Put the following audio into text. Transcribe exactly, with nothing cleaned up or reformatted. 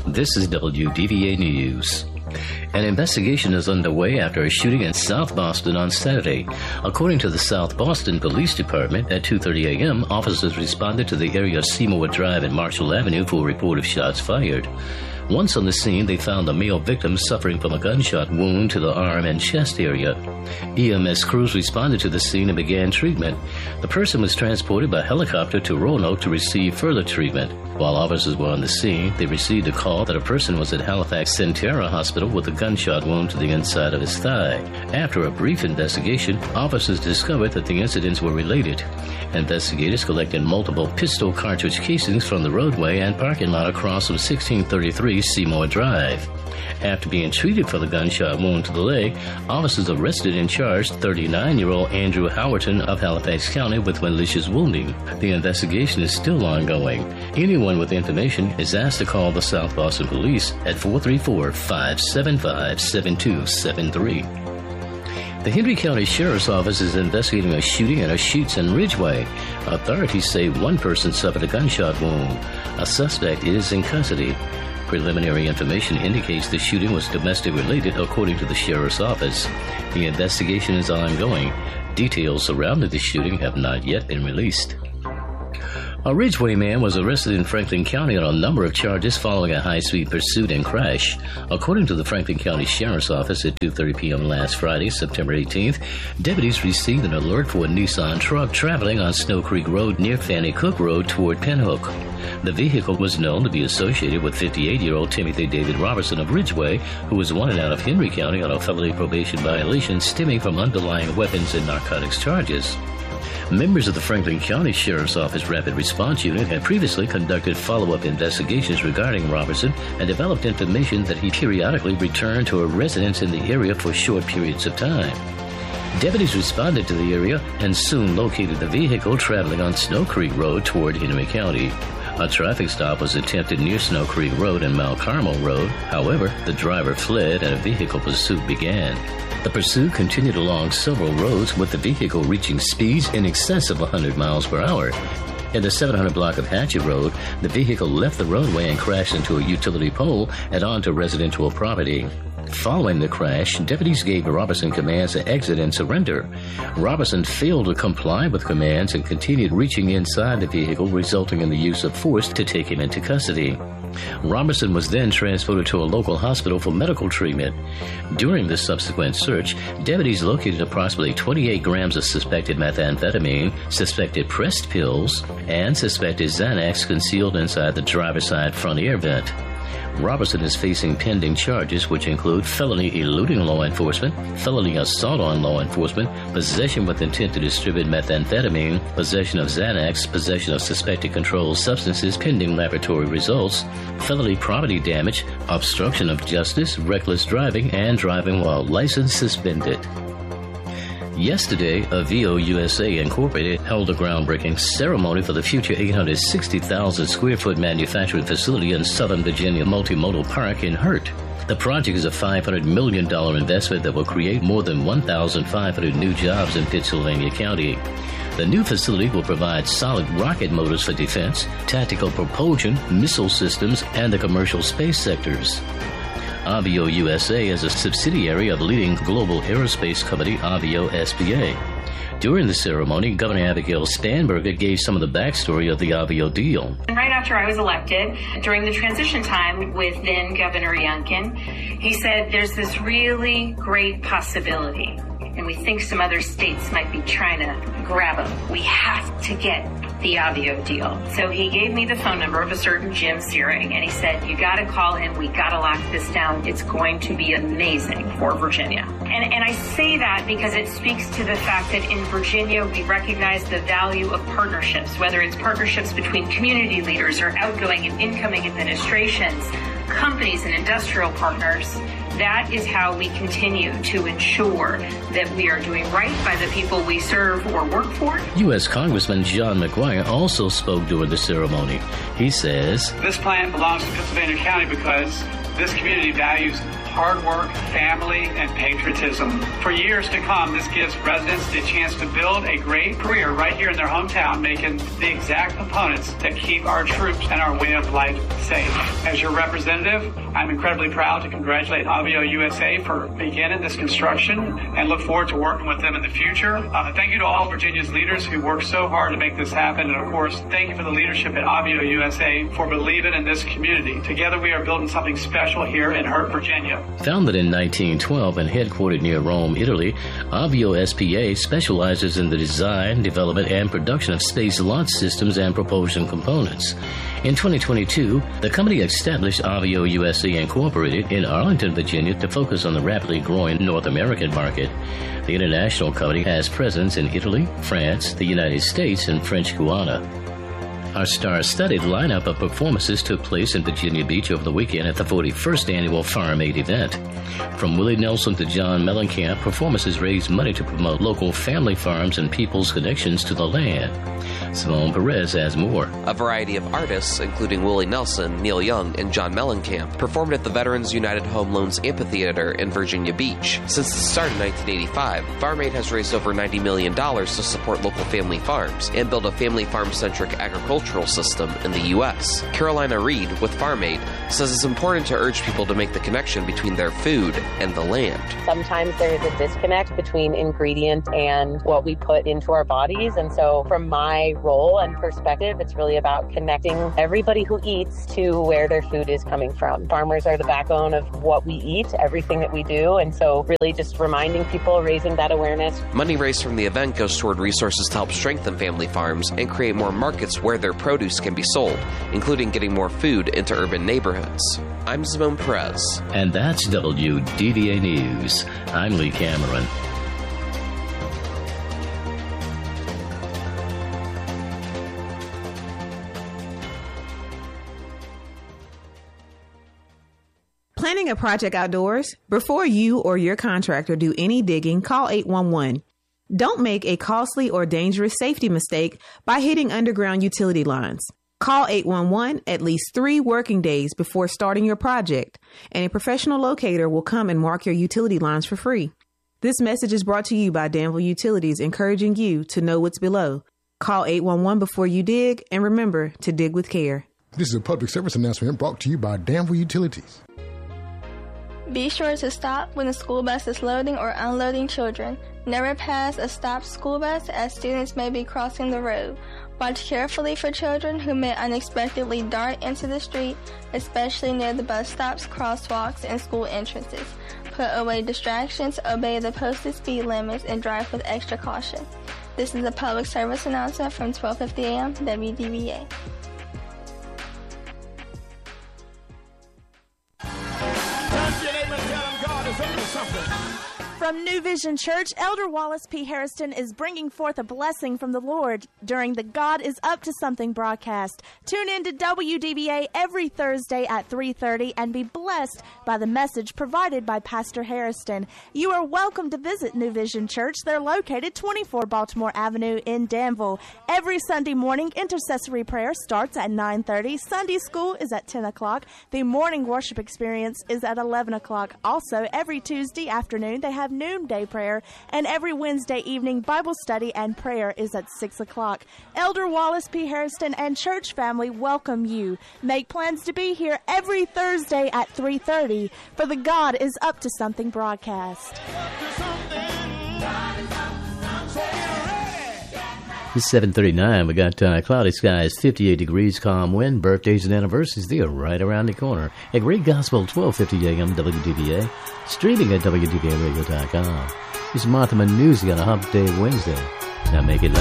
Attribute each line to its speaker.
Speaker 1: This is W D V A News. An investigation is underway after a shooting in South Boston on Saturday. According to the South Boston Police Department, at two thirty a.m., officers responded to the area of Seymour Drive and Marshall Avenue for a report of shots fired. Once on the scene, they found a male victim suffering from a gunshot wound to the arm and chest area. E M S crews responded to the scene and began treatment. The person was transported by helicopter to Roanoke to receive further treatment. While officers were on the scene, they received a call that a person was at Halifax Centera Hospital with a gunshot wound to the inside of his thigh. After a brief investigation, officers discovered that the incidents were related. Investigators collected multiple pistol cartridge casings from the roadway and parking lot across from sixteen thirty-three Seymour Drive. After being treated for the gunshot wound to the leg, officers arrested and charged thirty-nine-year-old Andrew Howerton of Halifax County with malicious wounding. The investigation is still ongoing. Anyone with information is asked to call the South Boston Police at four three four, five seven five, seven two seven three. The Henry County Sheriff's Office is investigating a shooting at a Sheets and Ridgeway. Authorities say one person suffered a gunshot wound. A suspect is in custody. Preliminary information indicates the shooting was domestic related, according to the Sheriff's Office. The investigation is ongoing. Details surrounding the shooting have not yet been released. A Ridgeway man was arrested in Franklin County on a number of charges following a high-speed pursuit and crash. According to the Franklin County Sheriff's Office at two thirty p.m. last Friday, September eighteenth, deputies received an alert for a Nissan truck traveling on Snow Creek Road near Fanny Cook Road toward Pinhook. The vehicle was known to be associated with fifty-eight-year-old Timothy David Robertson of Ridgeway, who was wanted out of Henry County on a felony probation violation stemming from underlying weapons and narcotics charges. Members of the Franklin County Sheriff's Office Rapid Response Unit had previously conducted follow-up investigations regarding Robertson and developed information that he periodically returned to a residence in the area for short periods of time. Deputies responded to the area and soon located the vehicle traveling on Snow Creek Road toward Henry County. A traffic stop was attempted near Snow Creek Road and Mount Carmel Road. However, the driver fled and a vehicle pursuit began. The pursuit continued along several roads, with the vehicle reaching speeds in excess of one hundred miles per hour. In the seven hundred block of Hatchet Road, the vehicle left the roadway and crashed into a utility pole and onto residential property. Following the crash, deputies gave Robertson commands to exit and surrender. Robertson failed to comply with commands and continued reaching inside the vehicle, resulting in the use of force to take him into custody. Robertson was then transported to a local hospital for medical treatment. During the subsequent search, deputies located approximately twenty-eight grams of suspected methamphetamine, suspected pressed pills, and suspected Xanax concealed inside the driver's side front air vent. Robertson is facing pending charges, which include felony eluding law enforcement, felony assault on law enforcement, possession with intent to distribute methamphetamine, possession of Xanax, possession of suspected controlled substances pending laboratory results, felony property damage, obstruction of justice, reckless driving, and driving while license suspended. Yesterday, Avio U S A Incorporated held a groundbreaking ceremony for the future eight hundred sixty thousand square foot manufacturing facility in Southern Virginia Multimodal Park in Hurt. The project is a five hundred million dollars investment that will create more than one thousand five hundred new jobs in Pittsylvania County. The new facility will provide solid rocket motors for defense, tactical propulsion, missile systems, and the commercial space sectors. Avio U S A is a subsidiary of leading global aerospace company Avio S P A. During the ceremony, Governor Abigail Spanberger gave some of the backstory of the Avio deal.
Speaker 2: Right after I was elected, during the transition time with then Governor Youngkin, he said there's this really great possibility, and we think some other states might be trying to grab them. We have to get the Avio deal. So he gave me the phone number of a certain Jim Searing, and he said, you got to call him. We got to lock this down. It's going to be amazing for Virginia. And, and I say that because it speaks to the fact that in Virginia, we recognize the value of partnerships, whether it's partnerships between community leaders or outgoing and incoming administrations, companies and industrial partners. That is how we continue to ensure that we are doing right by the people we serve or work for.
Speaker 1: U S Congressman John McGuire also spoke during the ceremony. He says,
Speaker 3: this plant belongs to Pittsylvania County because this community values hard work, family, and patriotism. For years to come, this gives residents the chance to build a great career right here in their hometown, making the exact components that keep our troops and our way of life safe. As your representative, I'm incredibly proud to congratulate Avio U S A for beginning this construction and look forward to working with them in the future. Uh, thank you to all Virginia's leaders who worked so hard to make this happen. And of course, thank you for the leadership at Avio U S A for believing in this community. Together we are building something special here in Hurt, Virginia.
Speaker 1: Founded in nineteen twelve and headquartered near Rome, Italy, Avio S P A specializes in the design, development, and production of space launch systems and propulsion components. In twenty twenty-two, the company established Avio U S A Incorporated in Arlington, Virginia to focus on the rapidly growing North American market. The international company has presence in Italy, France, the United States, and French Guiana. Our star-studded lineup of performances took place in Virginia Beach over the weekend at the forty-first Annual Farm Aid event. From Willie Nelson to John Mellencamp, performances raised money to promote local family farms and people's connections to the land. Simone Perez has more.
Speaker 4: A variety of artists, including Willie Nelson, Neil Young, and John Mellencamp, performed at the Veterans United Home Loans Amphitheater in Virginia Beach. Since the start in nineteen eighty-five, Farm Aid has raised over ninety million dollars to support local family farms and build a family farm-centric agricultural system in the U S Carolina Reed with Farm Aid says it's important to urge people to make the connection between their food and the land.
Speaker 5: Sometimes there is a disconnect between ingredient and what we put into our bodies, and so from my role and perspective, it's really about connecting everybody who eats to where their food is coming from. Farmers are the backbone of what we eat, everything that we do, and so really just reminding people, raising that awareness.
Speaker 4: Money raised from the event goes toward resources to help strengthen family farms and create more markets where their produce can be sold, including getting more food into urban neighborhoods. I'm Simone Perez.
Speaker 1: And that's W D V A News. I'm Lee Cameron.
Speaker 6: Planning a project outdoors? Before you or your contractor do any digging, call eight one one. Don't make a costly or dangerous safety mistake by hitting underground utility lines. Call eight one one at least three working days before starting your project, and a professional locator will come and mark your utility lines for free. This message is brought to you by Danville Utilities, encouraging you to know what's below. Call eight one one before you dig, and remember to dig with care.
Speaker 7: This is a public service announcement brought to you by Danville Utilities.
Speaker 8: Be sure to stop when the school bus is loading or unloading children. Never pass a stopped school bus as students may be crossing the road. Watch carefully for children who may unexpectedly dart into the street, especially near the bus stops, crosswalks, and school entrances. Put away distractions, obey the posted speed limits, and drive with extra caution. This is a public service announcement from twelve fifty a m W D V A.
Speaker 9: From New Vision Church, Elder Wallace P. Harrison is bringing forth a blessing from the Lord during the God is Up to Something broadcast. Tune in to W D V A every Thursday at three thirty and be blessed by the message provided by Pastor Harrison. You are welcome to visit New Vision Church. They're located twenty-four Baltimore Avenue in Danville. Every Sunday morning, intercessory prayer starts at nine thirty. Sunday school is at ten o'clock. The morning worship experience is at eleven o'clock. Also, every Tuesday afternoon, they have noonday prayer, and every Wednesday evening Bible study and prayer is at six o'clock. Elder Wallace P. Harrison and church family welcome you. Make plans to be here every Thursday at three thirty for the God is Up to Something broadcast.
Speaker 1: It's seven thirty-nine. We got uh, cloudy skies, fifty-eight degrees, calm wind. Birthdays and anniversaries, they are right around the corner. A great gospel, twelve fifty a m W D V A. Streaming at W D V A radio dot com. It's Martha Manuzzi on a Hump Day Wednesday. Now make it